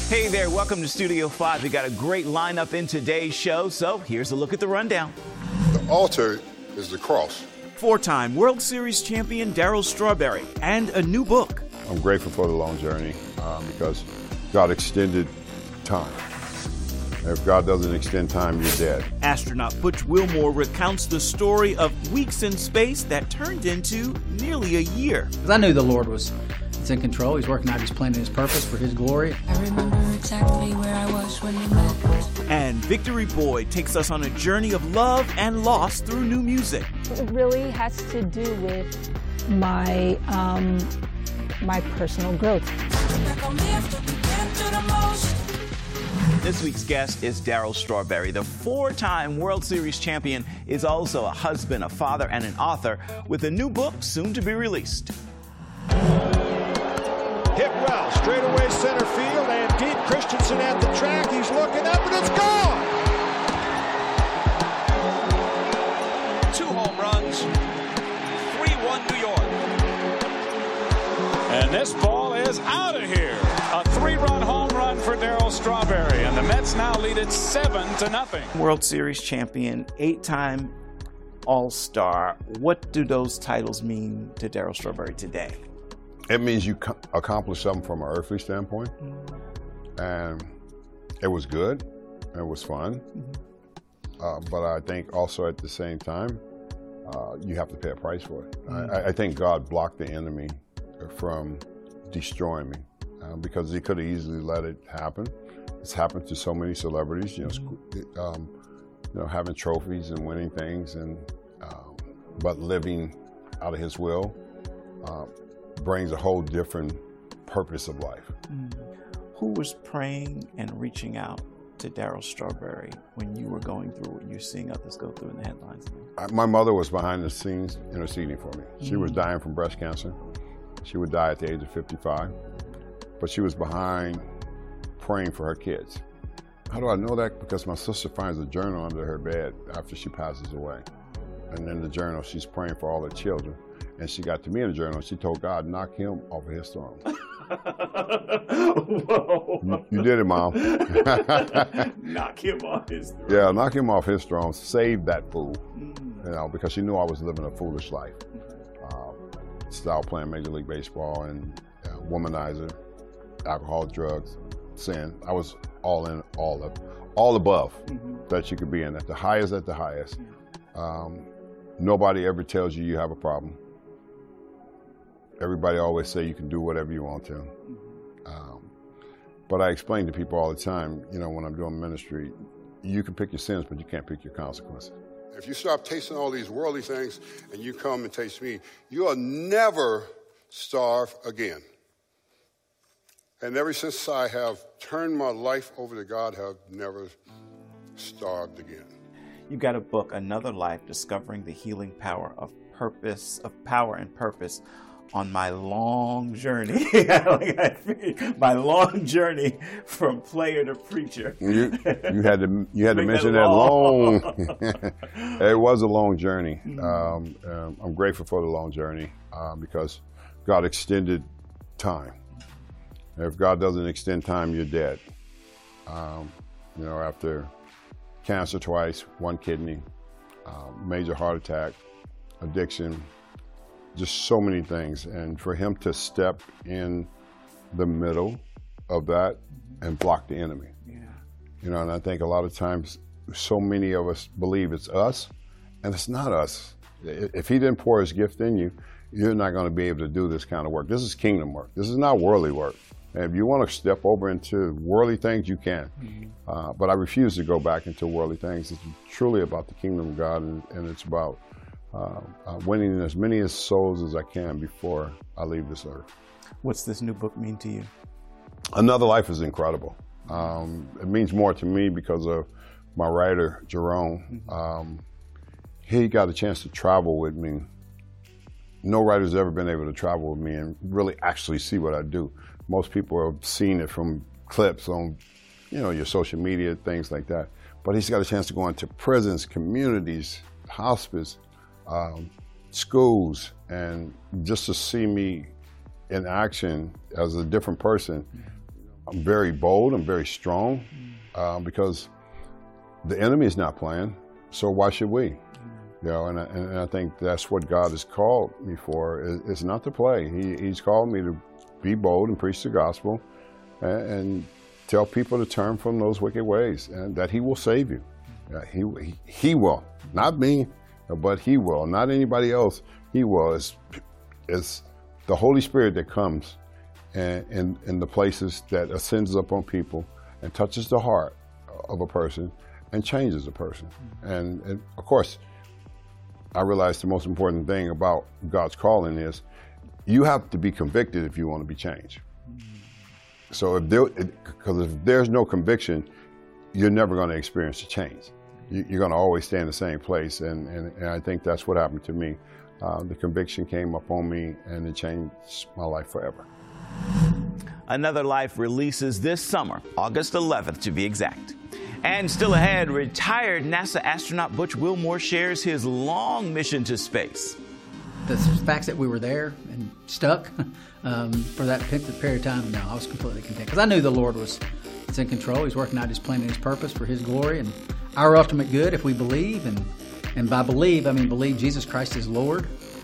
Hey there, welcome to Studio 5. We got a great lineup in today's show, so here's a look at the rundown. The altar is the cross. Four-time World Series champion Darryl Strawberry and a new book. I'm grateful for the long journey because God extended time. If God doesn't extend time, you're dead. Astronaut Butch Wilmore recounts the story of weeks in space that turned into nearly a year. Because I knew the Lord was in control. He's working out His plan and His purpose for His glory. I remember exactly where I was when we met. And Victory Boyd takes us on a journey of love and loss through new music. It really has to do with my my personal growth. This week's guest is Darryl Strawberry. The four-time World Series champion is also a husband, a father, and an author with a new book soon to be released. Hit well, straight away center field, and Pete Christensen at the track. He's looking up, and it's gone! 2 home runs, 3-1 New York. And this ball is out of here. A 3-run home run for Darryl Strawberry, and the Mets now lead it 7-0. World Series champion, 8-time All-Star. What do those titles mean to Darryl Strawberry today? It means you accomplished something from an earthly standpoint, and it was good, it was fun, but I think also at the same time, you have to pay a price for it. I think God blocked the enemy from destroying me because He could have easily let it happen. It's happened to so many celebrities, having trophies and winning things, and but living out of His will. Brings a whole different purpose of life. Who was praying and reaching out to Darryl Strawberry when you were going through what you're seeing others go through in the headlines? My mother was behind the scenes interceding for me. She was dying from breast cancer. She would die at the age of 55, but she was behind praying for her kids. How do I know that? Because my sister finds a journal under her bed after she passes away. And in the journal, she's praying for all her children. And she got to me in the journal, and she told God, knock him off of his throne. Whoa. You did it, Mom. Knock him off his throne. Yeah, knock him off his throne. Save that fool. Because she knew I was living a foolish life. Style playing Major League Baseball and womanizer, alcohol, drugs, sin. I was all in, all above that you could be in, at the highest. Nobody ever tells you have a problem. Everybody always say you can do whatever you want to. But I explain to people all the time, when I'm doing ministry, you can pick your sins, but you can't pick your consequences. If you stop tasting all these worldly things and you come and taste me, you'll never starve again. And ever since I have turned my life over to God, I have never starved again. You got a book, Another Life, Discovering the Healing Power of Power and Purpose on my long journey. My long journey from player to preacher. You had to mention that long. It was a long journey. I'm grateful for the long journey because God extended time. If God doesn't extend time, you're dead. After cancer twice, 1 kidney, major heart attack, addiction, just so many things. And for Him to step in the middle of that and block the enemy. And I think a lot of times so many of us believe it's us, and it's not us. If He didn't pour His gift in you, you're not going to be able to do this kind of work. This is kingdom work. This is not worldly work. And if you want to step over into worldly things, you can. But I refuse to go back into worldly things. It's truly about the kingdom of God, and it's about winning as many souls as I can before I leave this earth. What's this new book mean to you? Another Life is incredible. It means more to me because of my writer, Jerome. He got a chance to travel with me. No writer's ever been able to travel with me and really actually see what I do. Most people have seen it from clips on, your social media, things like that. But he's got a chance to go into prisons, communities, hospice, schools, and just to see me in action as a different person, I'm very bold, I'm very strong, because the enemy is not playing, so why should we? You know, and I think that's what God has called me for, is not to play. He's called me to be bold and preach the gospel and tell people to turn from those wicked ways, and that He will save you. He will, not me, but He will, not anybody else. He will. It's the Holy Spirit that comes and in the places that ascends up on people and touches the heart of a person and changes a person. And of course, I realize the most important thing about God's calling is you have to be convicted if you want to be changed. So because if there's no conviction, you're never going to experience a change. You're going to always stay in the same place, and I think that's what happened to me. The conviction came upon me, and it changed my life forever. Another Life releases this summer, August 11th to be exact. And still ahead, retired NASA astronaut Butch Wilmore shares his long mission to space. The fact that we were there and stuck for that period of time, no, I was completely content. Because I knew the Lord was in control. He's working out His plan and His purpose for His glory and our ultimate good if we believe. And by believe, I mean believe Jesus Christ is Lord.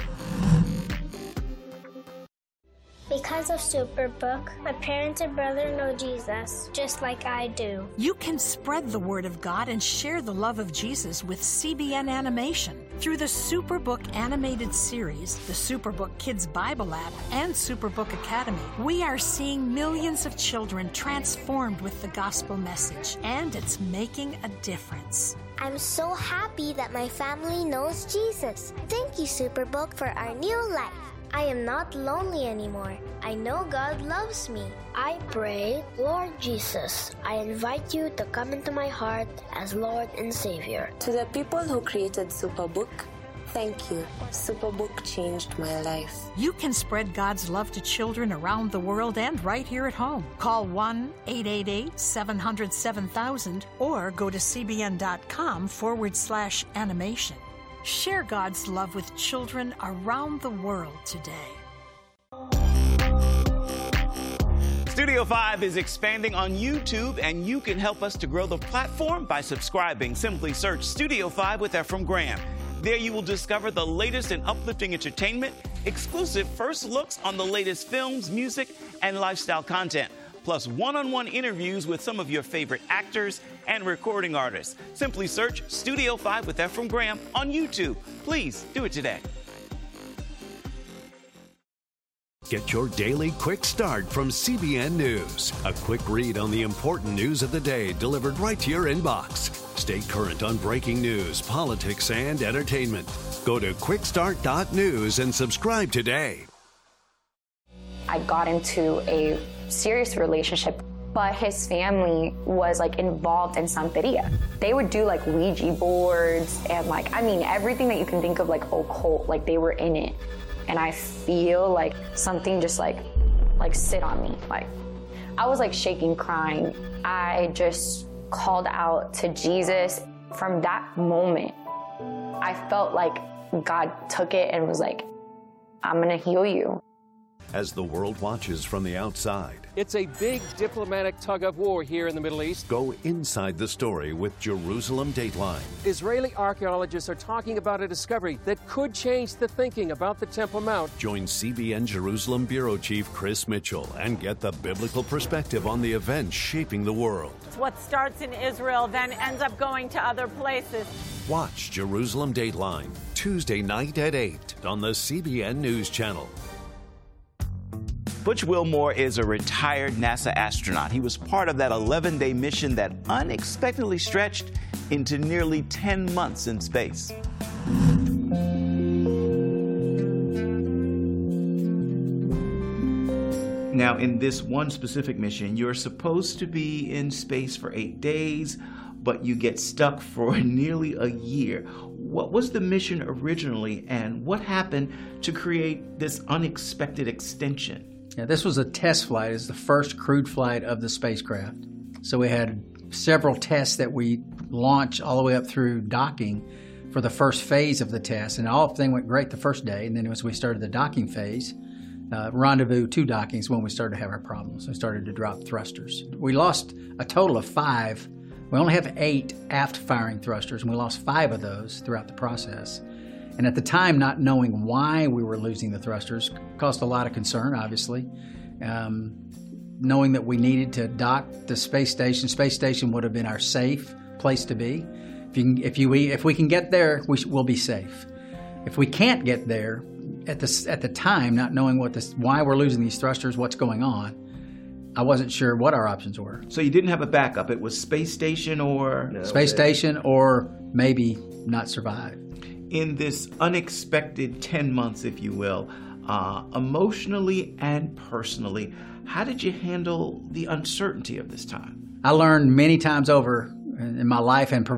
Because of Superbook, my parents and brother know Jesus, just like I do. You can spread the word of God and share the love of Jesus with CBN Animation. Through the Superbook animated series, the Superbook Kids Bible app, and Superbook Academy, we are seeing millions of children transformed with the gospel message, and it's making a difference. I'm so happy that my family knows Jesus. Thank you, Superbook, for our new life. I am not lonely anymore. I know God loves me. I pray, Lord Jesus, I invite you to come into my heart as Lord and Savior. To the people who created Superbook, thank you. Superbook changed my life. You can spread God's love to children around the world and right here at home. Call 1-888-700-7000 or go to cbn.com/animation. Share God's love with children around the world today. Studio 5 is expanding on YouTube, and you can help us to grow the platform by subscribing. Simply search Studio 5 with Ephraim Graham. There you will discover the latest in uplifting entertainment, exclusive first looks on the latest films, music, and lifestyle content, plus one-on-one interviews with some of your favorite actors and recording artists. Simply search Studio 5 with Ephraim Graham on YouTube. Please do it today. Get your daily quick start from CBN News. A quick read on the important news of the day delivered right to your inbox. Stay current on breaking news, politics, and entertainment. Go to quickstart.news and subscribe today. I got into a serious relationship, but his family was involved in Santeria. They would do Ouija boards and everything that you can think of occult, they were in it. And I feel something just sit on me. I was shaking, crying. I just called out to Jesus. From that moment, I felt like God took it and was like, I'm gonna heal you. As the world watches from the outside, it's a big diplomatic tug-of-war here in the Middle East. Go inside the story with Jerusalem Dateline. Israeli archaeologists are talking about a discovery that could change the thinking about the Temple Mount. Join CBN Jerusalem Bureau Chief Chris Mitchell and get the biblical perspective on the events shaping the world. What starts in Israel then ends up going to other places. Watch Jerusalem Dateline, Tuesday night at 8 on the CBN News Channel. Butch Wilmore is a retired NASA astronaut. He was part of that 11-day mission that unexpectedly stretched into nearly 10 months in space. Now, in this one specific mission, you're supposed to be in space for 8 days, but you get stuck for nearly a year. What was the mission originally, and what happened to create this unexpected extension? Yeah, this was a test flight. It's the first crewed flight of the spacecraft. So we had several tests that we launched all the way up through docking for the first phase of the test. And everything went great the first day. And then as we started the docking phase, rendezvous 2 dockings when we started to have our problems. We started to drop thrusters. We lost a total of 5. We only have 8 aft firing thrusters, and we lost 5 of those throughout the process. And at the time, not knowing why we were losing the thrusters caused a lot of concern, obviously. Knowing that we needed to dock the space station would have been our safe place to be. If we can get there, we'll be safe. If we can't get there, at the time, not knowing why we're losing these thrusters, what's going on, I wasn't sure what our options were. So you didn't have a backup. It was space station or... Space station or maybe not survive. In this unexpected 10 months, if you will, emotionally and personally, how did you handle the uncertainty of this time? I learned many times over in my life and